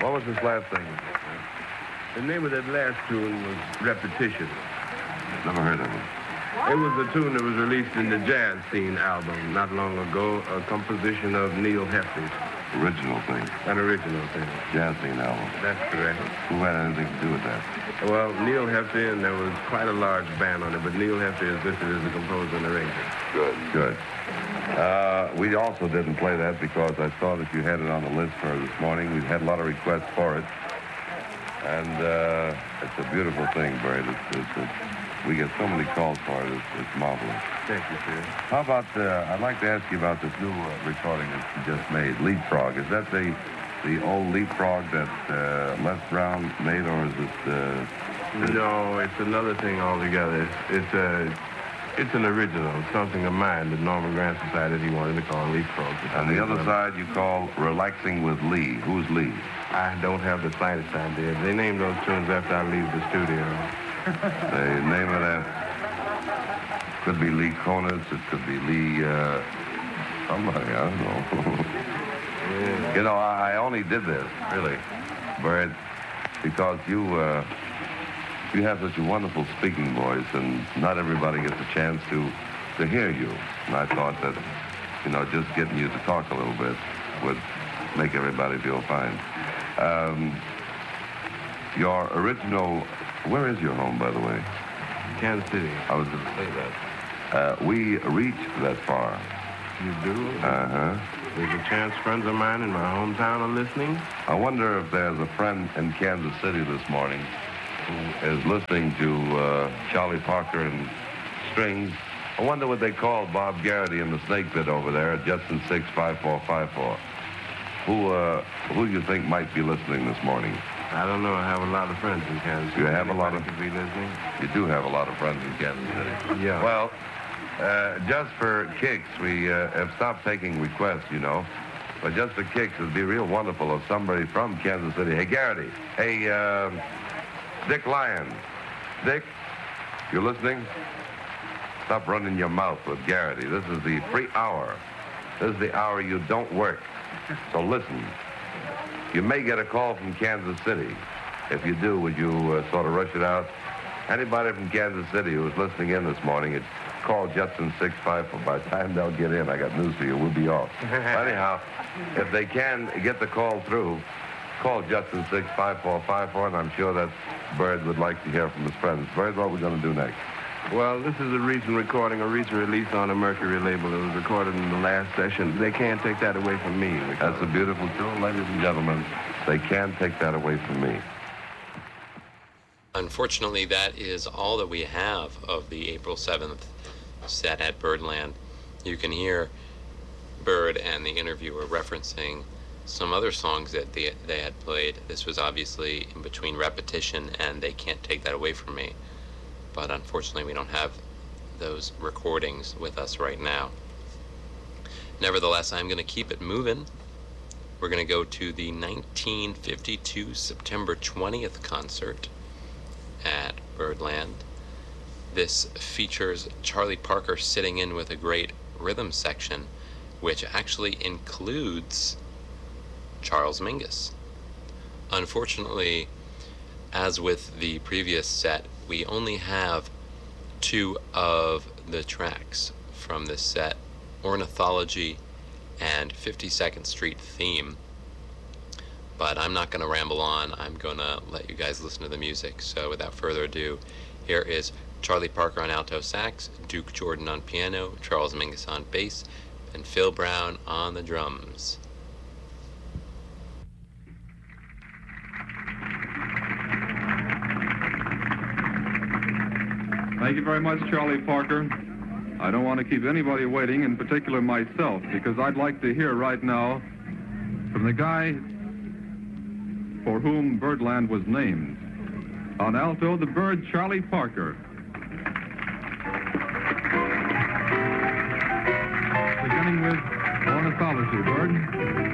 What was this last thing? The name of that last tune was Repetition. Never heard of it. It was a tune that was released in the Jazz Scene album not long ago, a composition of Neil Hefti. Original thing. An original thing. Jazz Scene album. That's correct. Who had anything to do with that? Well, Neil Hefti, and there was quite a large band on it, but Neil Hefti is listed as the composer and arranger. Good, good. We also didn't play that because I saw that you had it on the list for this morning. We've had a lot of requests for it. And it's a beautiful thing, Bert. We get so many calls for it. It's marvelous. Thank you, sir. How about, I'd like to ask you about this new recording that you just made, Leapfrog. Is that the old Leapfrog that Les Brown made, or is it... No, it's another thing altogether. It's an original, something of mine that Norman Granz decided he wanted to call Leapfrog. On the other side, you call Relaxing with Lee. Who's Lee? I don't have the slightest idea. They named those tunes after I leave the studio. The name of that could be Lee Konitz. It could be Lee, somebody, I don't know. Yeah. You know, I only did this, really, Bert, because you have such a wonderful speaking voice, and not everybody gets a chance to hear you. And I thought that, you know, just getting you to talk a little bit would make everybody feel fine. Your original, where is your home, by the way? Kansas City. I was going to say that. We reach that far. You do? Uh-huh. There's a chance friends of mine in my hometown are listening. I wonder if there's a friend in Kansas City this morning who is listening to Charlie Parker and Strings. I wonder what they call Bob Garrity in the snake pit over there at Jetson 65454. Who do you think might be listening this morning? I don't know. I have a lot of friends in Kansas City. You have a lot of... Could be listening? You do have a lot of friends in Kansas City. Yeah. Well, just for kicks, we have stopped taking requests, you know. But just for kicks, it'd be real wonderful if somebody from Kansas City... Hey, Garrity. Hey, Dick Lyons. Dick, you listening? Stop running your mouth with Garrity. This is the free hour. This is the hour you don't work. So listen. You may get a call from Kansas City. If you do, would you sort of rush it out? Anybody from Kansas City who's listening in this morning, call Jetson 654. By the time they'll get in, I got news for you, we'll be off. Anyhow, if they can get the call through, call Jetson 65454, and I'm sure that Bird would like to hear from his friends. Bird, what are we going to do next? Well, this is a recent recording, a recent release on a Mercury label. It was recorded in the last session. They can't take that away from me. That's a beautiful tune, ladies and gentlemen. They can't take that away from me. Unfortunately, that is all that we have of the April 7th set at Birdland. You can hear Bird and the interviewer referencing some other songs that they had played. This was obviously in between Repetition and They Can't Take That Away From Me. But unfortunately, we don't have those recordings with us right now. Nevertheless, I'm going to keep it moving. We're going to go to the 1952 September 20th concert at Birdland. This features Charlie Parker sitting in with a great rhythm section, which actually includes Charles Mingus. Unfortunately, as with the previous set, we only have 2 of the tracks from this set, Ornithology and 52nd Street Theme. But I'm not going to ramble on. I'm going to let you guys listen to the music. So without further ado, here is Charlie Parker on alto sax, Duke Jordan on piano, Charles Mingus on bass, and Phil Brown on the drums. Thank you very much, Charlie Parker. I don't want to keep anybody waiting, in particular myself, because I'd like to hear right now from the guy for whom Birdland was named. On alto, the Bird, Charlie Parker. Beginning with Ornithology, Bird.